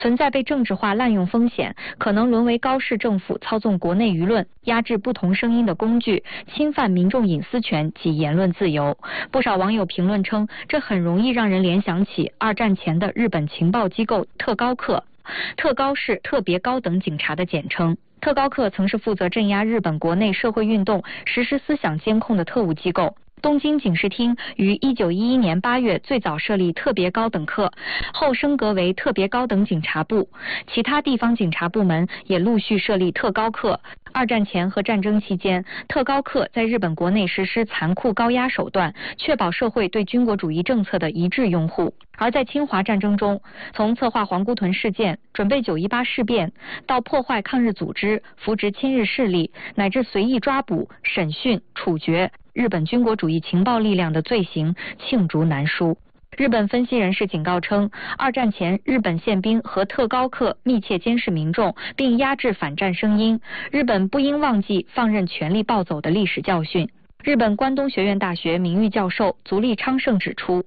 存在被政治化滥用风险，可能沦为高市政府操纵国内舆论、压制不同声音的工具，侵犯民众隐私权及言论自由。不少网友评论称，这很容易让人联想起二战前的日本情报机构特高课。特高是特别高等警察的简称。特高课曾是负责镇压日本国内社会运动、实施思想监控的特务机构。东京警视厅于1911年8月最早设立特别高等课，后升格为特别高等警察部。其他地方警察部门也陆续设立特高课。二战前和战争期间，特高课在日本国内实施残酷高压手段，确保社会对军国主义政策的一致拥护。而在侵华战争中，从策划皇姑屯事件、准备9·18事变，到破坏抗日组织、扶植亲日势力，乃至随意抓捕、审讯、处决日本军国主义情报力量的罪行罄竹难书。日本分析人士警告称，二战前日本宪兵和特高课密切监视民众，并压制反战声音。日本不应忘记放任权力暴走的历史教训。日本关东学院大学名誉教授足利昌盛指出，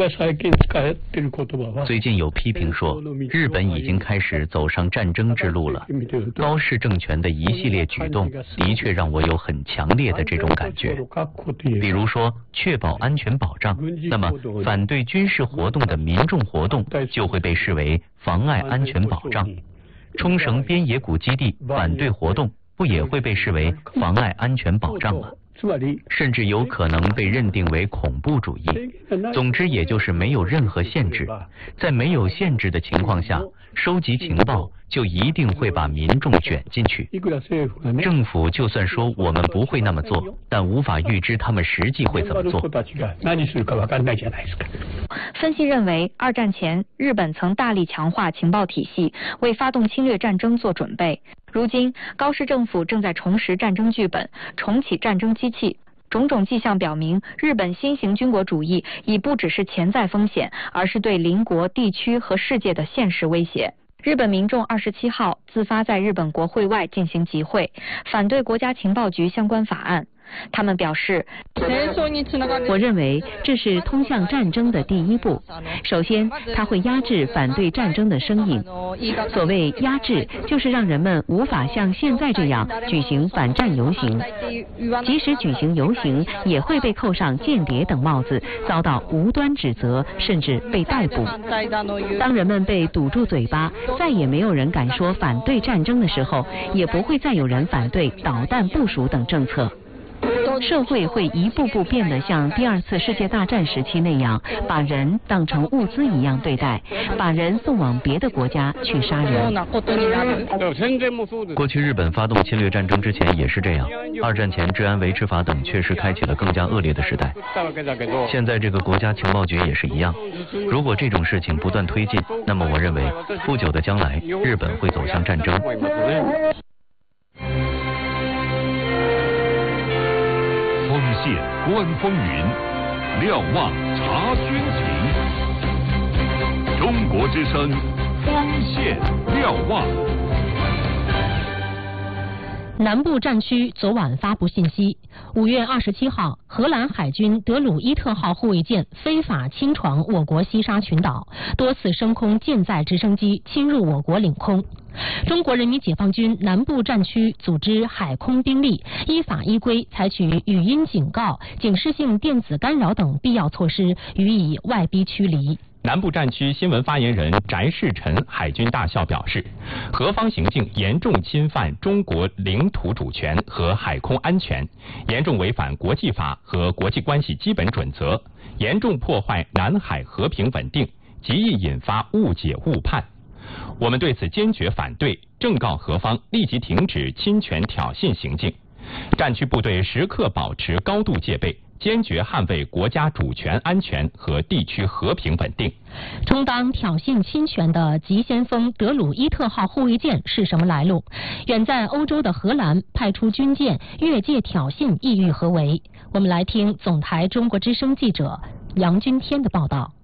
最近有批评说，日本已经开始走上战争之路了。高市政权的一系列举动的确让我有很强烈的这种感觉。比如说，确保安全保障，那么反对军事活动的民众活动就会被视为妨碍安全保障。冲绳边野古基地反对活动不也会被视为妨碍安全保障吗？甚至有可能被认定为恐怖主义。总之，也就是没有任何限制。在没有限制的情况下，收集情报就一定会把民众卷进去。政府就算说我们不会那么做，但无法预知他们实际会怎么做。 分析认为，二战前日本曾大力强化情报体系，为发动侵略战争做准备。如今，高市政府正在重拾战争剧本，重启战争机器。种种迹象表明，日本新型军国主义已不只是潜在风险，而是对邻国、地区和世界的现实威胁。日本民众27号自发在日本国会外进行集会，反对国家情报局相关法案。他们表示， 我认为这是通向战争的第一步。首先，它会压制反对战争的声音。所谓压制，就是让人们无法像现在这样举行反战游行。即使举行游行，也会被扣上间谍等帽子，遭到无端指责，甚至被逮捕。当人们被堵住嘴巴，再也没有人敢说反对战争的时候，也不会再有人反对导弹部署等政策。社会会一步步变得像第二次世界大战时期那样，把人当成物资一样对待，把人送往别的国家去杀人。 过去日本发动侵略战争之前也是这样，二战前治安维持法等确实开启了更加恶劣的时代。现在这个国家情报局也是一样。如果这种事情不断推进，那么我认为不久的将来，日本会走向战争。 锋线观风云，瞭望察军情。中国之声，锋线瞭望。 南部战区昨晚发布信息，5月27号，荷兰海军德鲁伊特号护卫舰非法侵闯我国西沙群岛，多次升空舰载直升机侵入我国领空。中国人民解放军南部战区组织海空兵力依法依规采取语音警告、警示性电子干扰等必要措施，予以外逼驱离。 南部战区新闻发言人翟世臣海军大校表示，何方行径严重侵犯中国领土主权和海空安全，严重违反国际法和国际关系基本准则，严重破坏南海和平稳定，极易引发误解误判。我们对此坚决反对，正告何方立即停止侵权挑衅行径。战区部队时刻保持高度戒备，坚决捍卫国家主权安全和地区和平稳定。 充当挑衅侵权的急先锋德鲁伊特号护卫舰是什么来路？远在欧洲的荷兰派出军舰越界挑衅，意欲何为？我们来听总台中国之声记者杨君天的报道。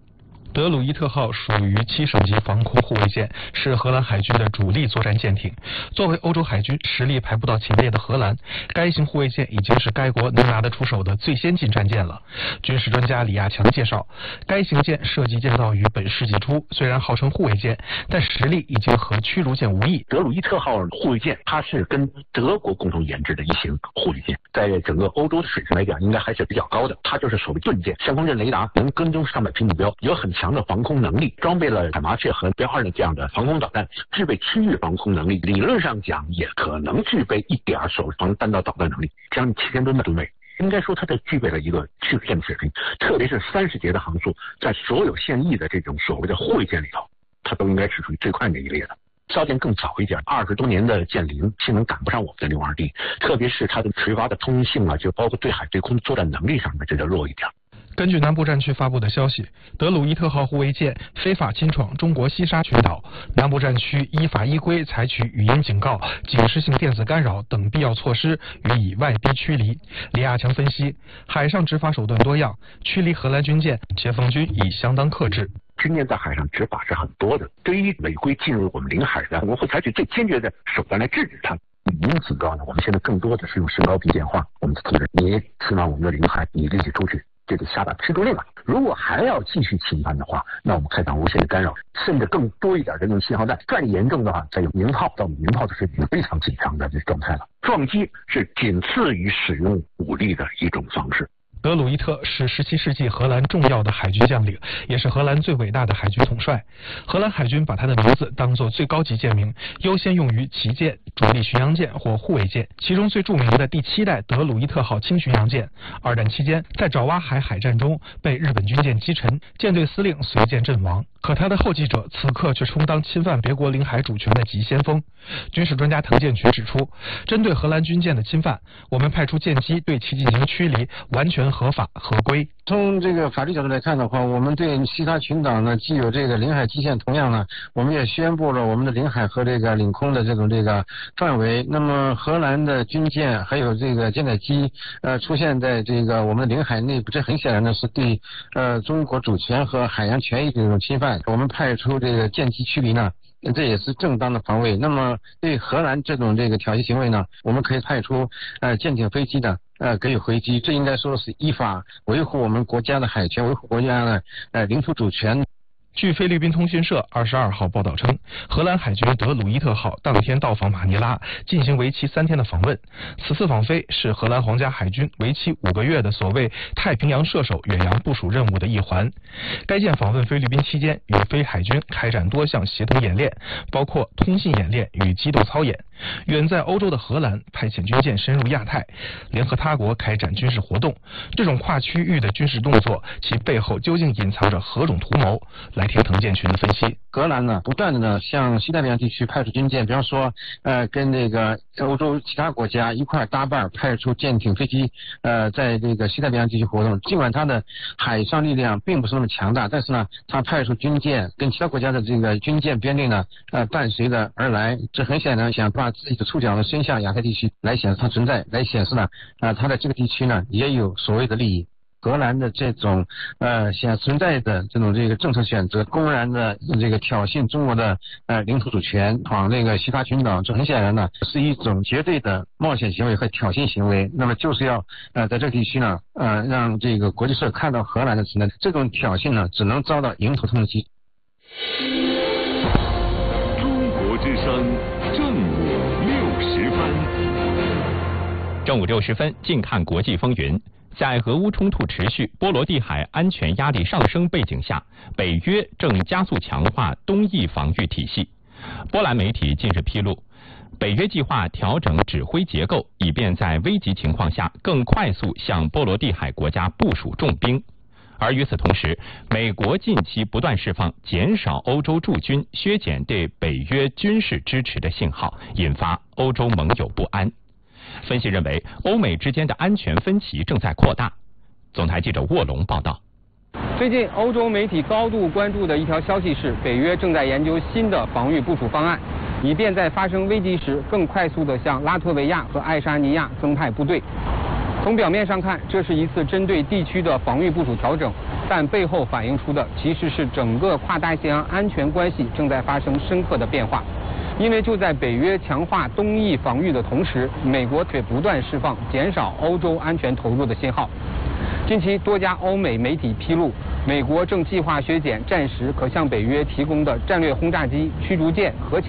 德鲁伊特号属于7省级防空护卫舰，是荷兰海军的主力作战舰艇。作为欧洲海军实力排不到前列的荷兰，该型护卫舰已经是该国能拿得出手的最先进战舰了。军事专家李亚强介绍，该型舰设计建造于本世纪初，虽然号称护卫舰，但实力已经和驱逐舰无异。 德鲁伊特号护卫舰，它是跟德国共同研制的一型护卫舰，在整个欧洲的水平来讲，应该还是比较高的。它就是所谓盾舰，相控阵雷达，能跟踪上百批目标，有很强的防空能力，装备了海麻雀和标2的这样的防空导弹，具备区域防空能力，理论上讲也可能具备一点手防弹道导弹能力，将近7000吨的吨位。应该说它这具备了一个驱逐舰的水平，特别是30节的航速，在所有现役的这种所谓的护卫舰里头，它都应该是属于最快那一列的。造舰更早一点，20多年的舰龄性能赶不上我们的62D，特别是它的垂发的通用性啊，就包括对海对空作战能力上面，这就弱一点。 根据南部战区发布的消息，德鲁伊特号护卫舰非法侵闯中国西沙群岛，南部战区依法依规采取语音警告、警示性电子干扰等必要措施，予以外逼驱离。李亚强分析，海上执法手段多样，驱离荷兰军舰，解放军已相当克制。 军舰在海上执法是很多的，对于违规进入我们领海的，我们会采取最坚决的手段来制止它。语音警告呢，我们现在更多的是用声高频电话，我们的同志，你侵犯我们的领海，你立即出去，这就下达驱逐令了。如果还要继续侵犯的话，那我们开展无限的干扰，甚至更多一点的这种信号弹，再严重的话，再有鸣炮，到鸣炮的水平非常紧张的这状态了。撞击是仅次于使用武力的一种方式。 德鲁伊特是17世纪荷兰重要的海军将领，也是荷兰最伟大的海军统帅。荷兰海军把他的名字当作最高级舰名，优先用于旗舰、主力巡洋舰或护卫舰。其中最著名的第7代德鲁伊特号轻巡洋舰，二战期间在爪哇海海战中被日本军舰击沉，舰队司令随舰阵亡。可他的后继者此刻却充当侵犯别国领海主权的急先锋。军事专家滕建渠指出，针对荷兰军舰的侵犯，我们派出舰机对其进行驱离，完全合法合规。 从这个法律角度来看的话，我们对西沙群岛呢，既有这个领海基线，同样呢，我们也宣布了我们的领海和这个领空的这个范围。那么荷兰的军舰还有这个舰载机出现在这个我们的领海内部，这很显然呢是对中国主权和海洋权益的这种侵犯。我们派出这个舰机驱离呢，这也是正当的防卫。那么对荷兰这种挑衅行为呢，我们可以派出舰艇、飞机的给予回击。这应该说是依法维护我们国家的海权，维护国家的领土主权。 据菲律宾通讯社22号报道称，荷兰海军德鲁伊特号当天到访马尼拉，进行为期3天的访问。此次访飞是荷兰皇家海军为期5个月的所谓太平洋射手远洋部署任务的一环。该舰访问菲律宾期间，与菲海军开展多项协同演练，包括通信演练与机动操演。远在欧洲的荷兰派遣军舰深入亚太，联合他国开展军事活动。这种跨区域的军事动作，其背后究竟隐藏着何种图谋？来听滕建群的分析。 荷兰呢，不断的呢向西太平洋地区派出军舰，比方说跟这个欧洲其他国家一块搭伴派出舰艇、飞机在这个西太平洋地区活动。尽管它的海上力量并不是那么强大，但是呢，它派出军舰跟其他国家的这个军舰编队呢伴随着而来。这很显然想把自己的触角呢伸向亚太地区，来显示它存在，来显示呢它在这个地区呢也有所谓的利益。荷兰的这种显存在的这种政策选择，公然的挑衅中国的领土主权，闯西沙群岛，这很显然呢是一种绝对的冒险行为和挑衅行为。那么就是要在这个地区呢让这个国际社会看到荷兰的存在，这种挑衅呢只能遭到迎头痛击。 中国之声正午60分。 正午60分，近看国际风云。在俄乌冲突持续、波罗的海安全压力上升背景下，北约正加速强化东翼防御体系。波兰媒体近日披露，北约计划调整指挥结构，以便在危急情况下更快速向波罗的海国家部署重兵。而与此同时，美国近期不断释放减少欧洲驻军、削减对北约军事支持的信号，引发欧洲盟友不安。分析认为，欧美之间的安全分歧正在扩大。总台记者沃龙报道。 最近，欧洲媒体高度关注的一条消息是，北约正在研究新的防御部署方案，以便在发生危机时更快速地向拉脱维亚和爱沙尼亚增派部队。 从表面上看，这是一次针对地区的防御部署调整，但背后反映出的其实是整个跨大西洋安全关系正在发生深刻的变化。因为就在北约强化东翼防御的同时，美国却不断释放减少欧洲安全投入的信号。近期多家欧美媒体披露，美国正计划削减战时可向北约提供的战略轰炸机、驱逐舰、核潜